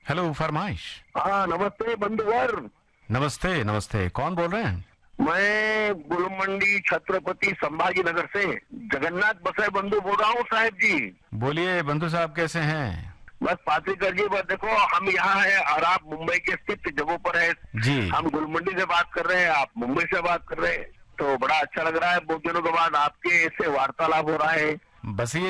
Hello फरमाइश। हाँ नमस्ते बंधुवर। नमस्ते नमस्ते, कौन बोल रहे हैं? मैं गुलमंडी छत्रपति संभाजी नगर से जगन्नाथ बसाई बंधु बोल रहा हूँ साहब जी। बोलिए बंधु साहब, कैसे हैं? बस पात्रिकर जी, बस देखो हम यहाँ है और आप मुंबई के स्थित जगहों पर है। जी। हम गुलमंडी से बात कर रहे हैं, आप मुंबई से बात कर रहे हैं, तो बड़ा अच्छा लग रहा है। बहुत दिनों के बाद आपके से वार्तालाप हो रहा है। बस ये